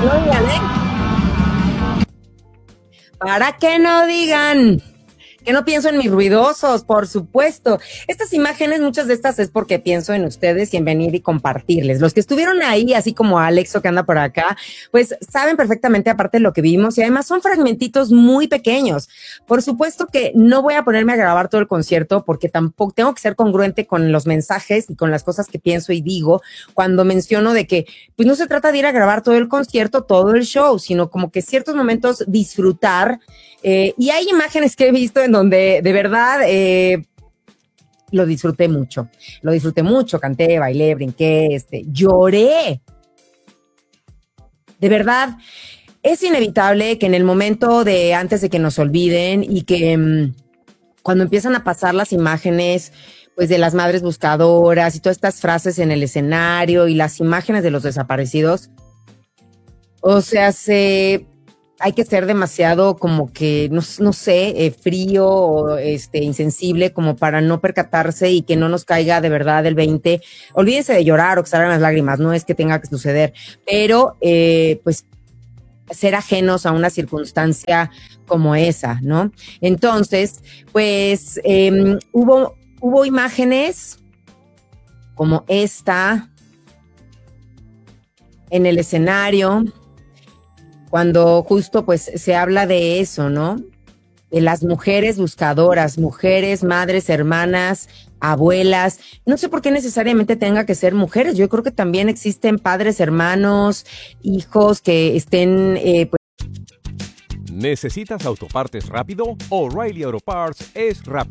No digan, ¿eh? Para que no digan que no pienso en mis ruidosos, por supuesto. Estas imágenes, muchas de estas es porque pienso en ustedes y en venir y compartirles. Los que estuvieron ahí, así como Alexo que anda por acá, pues saben perfectamente aparte de lo que vimos y además son fragmentitos muy pequeños. Por supuesto que no voy a ponerme a grabar todo el concierto porque tampoco tengo que ser congruente con los mensajes y con las cosas que pienso y digo cuando menciono de que pues no se trata de ir a grabar todo el concierto, todo el show, sino como que ciertos momentos disfrutar. Y hay imágenes que he visto en donde de verdad lo disfruté mucho, canté, bailé, brinqué, lloré. De verdad, es inevitable que en el momento de antes de que nos olviden y que cuando empiezan a pasar las imágenes pues de las madres buscadoras y todas estas frases en el escenario y las imágenes de los desaparecidos, o sea, hay que ser demasiado como que, no sé, frío o insensible como para no percatarse y que no nos caiga de verdad el 20. Olvídense de llorar o que salgan las lágrimas, no es que tenga que suceder, pero pues ser ajenos a una circunstancia como esa, ¿no? Entonces, pues hubo imágenes como esta en el escenario, cuando justo pues se habla de eso, ¿no? De las mujeres buscadoras, mujeres, madres, hermanas, abuelas. No sé por qué necesariamente tenga que ser mujeres. Yo creo que también existen padres, hermanos, hijos que estén pues. ¿Necesitas autopartes rápido? O'Reilly Auto Parts es rápido.